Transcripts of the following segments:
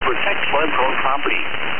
protect flood-prone property.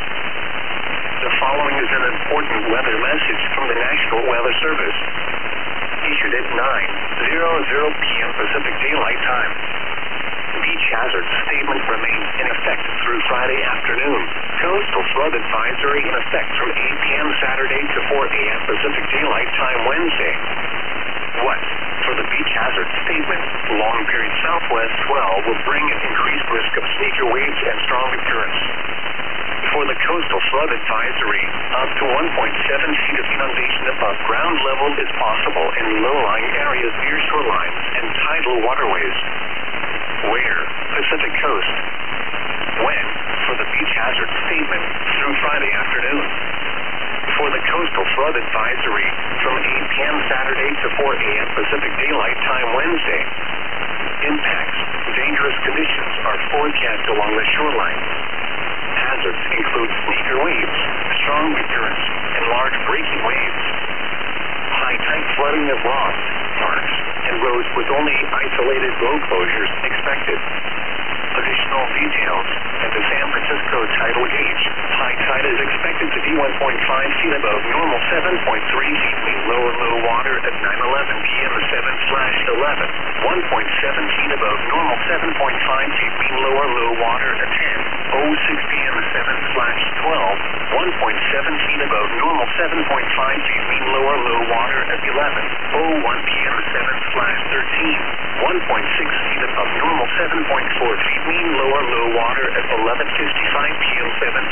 The following is an important weather message from the National Weather Service. Issued at 9:00 p.m. Pacific Daylight Time. Beach hazard statement remains in effect through Friday afternoon. Coastal flood advisory in effect from 8 p.m. Saturday to 4 a.m. Pacific Daylight Time Wednesday. What? For the beach hazard statement, long period southwest swell will bring an increased risk of sneaker waves and stronger currents. For the coastal flood advisory, up to 1.7 feet of inundation above ground level is possible in low-lying areas near shorelines and tidal waterways. Where? Pacific Coast. When? For the beach hazard statement, through Friday afternoon. For the coastal flood advisory, from 8 p.m. Saturday to 4 a.m. Pacific Daylight Time Wednesday. Impacts. Dangerous conditions are forecast along the shoreline. Hazards include sneaker waves, strong currents, and large breaking waves. High tide flooding of lofts, parks, and roads with only isolated road closures expected. Additional details. At the San Francisco tidal gauge, high tide is expected to be 1.5 feet above normal, 7.3 feet mean low and low water at 9:11 p.m. 7/11. 1.7 feet above normal, 7.5 feet mean low or low water at 10:06 p.m. 7/12. 1.7 feet above normal, 7.5 feet mean low or low water at 11:01 p.m. 7/13. 1.6 feet above normal, 7.4 feet mean low or low water at 11:55 p.m.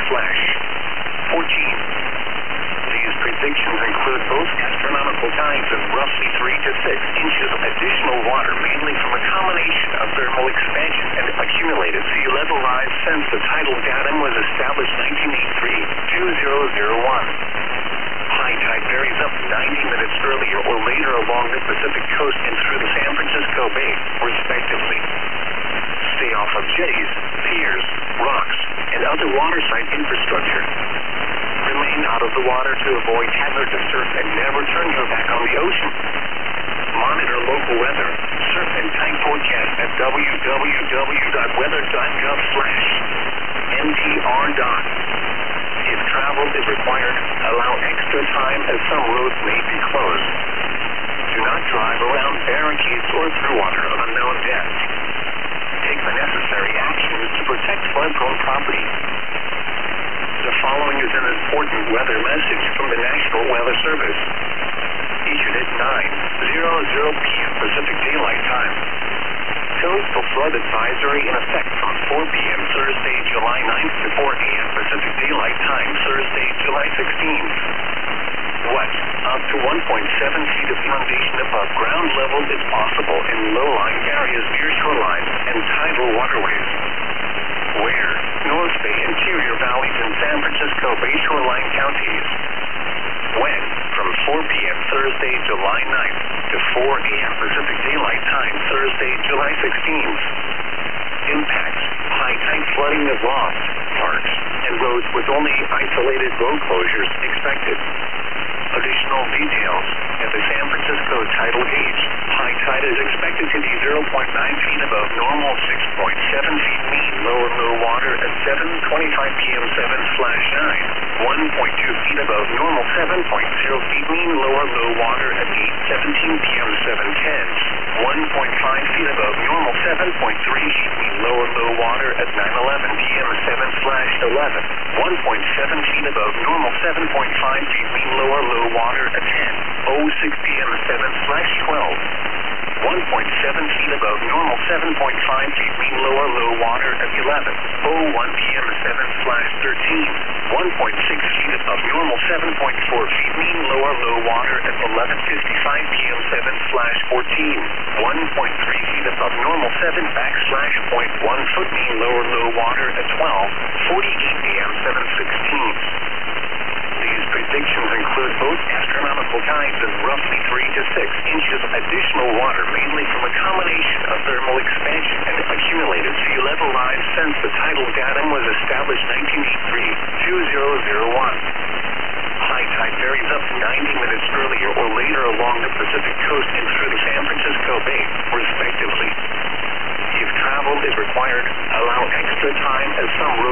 7/14. These predictions include both astronomical tides of roughly 3 to 6 inches of additional water, mainly from a combination of thermal expansion and accumulated sea level rise since the tidal datum was established 1983-2001. High tide varies up 90 minutes earlier or later along the Pacific Coast and through the San Francisco Bay, respectively. Stay off of jetties, piers, rocks, and other waterside infrastructure. Remain out of the water to avoid hazardous surf and never turn your back on the ocean. Monitor local weather, surf and tide forecast at www.weather.gov/ntr. If travel is required, allow extra time as some roads may be closed. Do not drive around barricades or through water of unknown depth. Take the necessary actions to protect flood-prone property. The following is an important weather message from the National Weather Service. Issued at 9:00 p.m. Pacific Daylight Time. Coastal flood advisory in effect from 4 p.m. Thursday, July 9th to 4 a.m. Pacific Daylight Time, Thursday, July 16th. What? Up to 1.7 feet of inundation above ground level is possible in low-lying areas near shorelines and tidal waterways. Where? North Bay, interior valleys, and San Francisco Bay shoreline counties. When? From 4 p.m. Thursday, July 9th to 4 a.m. Pacific Daylight Time, Thursday, July 16th. Impacts. High tide flooding of lofts, parks, and roads with only isolated road closures expected. Additional details. At the San Francisco tidal gauge, high tide is expected to be 0.9 feet above normal, 6.7 feet mean low and low water at 7:25 p.m. 7/9. 1.2 feet above normal, 7.0 feet mean low or low water at 8:17 p.m. 7/10. 1.5 feet above normal, 7.3 feet mean low or low water at 9:11 p.m. 7/11. 1.7 feet above normal, 7.5 feet mean low or low water at 10:06 p.m. 7/12. 1.7 feet above normal, 7.5 feet mean low or low water at 11:01 p.m. 7/13. 1.6 feet above normal, 7.4 feet mean low or low water at 11:55 p.m. 7/14. 1.3 feet above normal, 7/.1 foot mean low or low water at 12:48 a.m. 7/16. These predictions include both astronomical tides of roughly 3 to 6 inches of additional water, mainly from a combination of thermal expansion and accumulated sea level rise since the tidal datum was established 1983-2001. High tide varies up to 90 minutes earlier or later along the Pacific Coast and through the San Francisco Bay, respectively. If travel is required, allow extra time as some roads